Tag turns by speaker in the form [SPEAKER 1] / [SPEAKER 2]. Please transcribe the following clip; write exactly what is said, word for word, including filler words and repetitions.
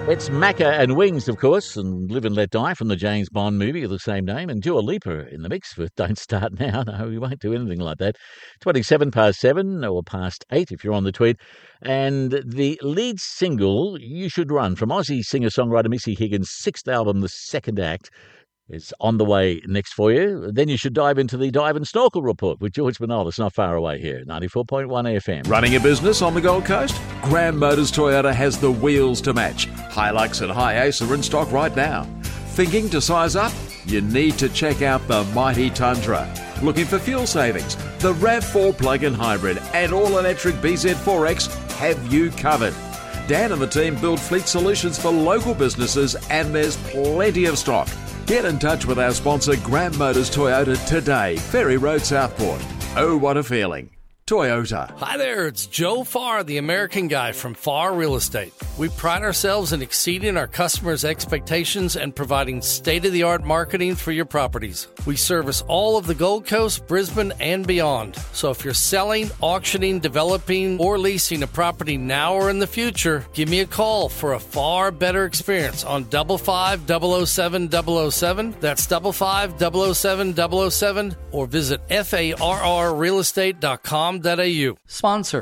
[SPEAKER 1] It's Macca and Wings, of course, and Live and Let Die from the James Bond movie of the same name, and Dua Lipa in the mix with Don't Start Now. No, we won't do anything like that. twenty-seven past seven, or past eight if you're on the tweet. And the lead single, You Should Run, from Aussie singer-songwriter Missy Higgins' sixth album, The Second Act, is on the way next for you. Then you should dive into the Dive and Snorkel Report with George Manolis, not far away here, ninety-four point one F M.
[SPEAKER 2] Running a business on the Gold Coast? Graham Motors Toyota has the wheels to match. Hilux and Hi-Ace are in stock right now. Thinking to size up? You need to check out the mighty Tundra. Looking for fuel savings? The RAV four plug-in hybrid and all-electric B Z four X have you covered. Dan and the team build fleet solutions for local businesses, and there's plenty of stock. Get in touch with our sponsor, Graham Motors Toyota, today. Ferry Road, Southport. Oh, what a feeling. Toyota.
[SPEAKER 3] Hi there, it's Joe Farr, the American Guy from Farr Real Estate. We pride ourselves in exceeding our customers' expectations and providing state-of-the-art marketing for your properties. We service all of the Gold Coast, Brisbane, and beyond. So if you're selling, auctioning, developing, or leasing a property now or in the future, give me a call for a far better experience on five five double oh seven double oh seven. That's five five double oh seven double oh seven, or visit F A R R real estate dot com. Sponsor.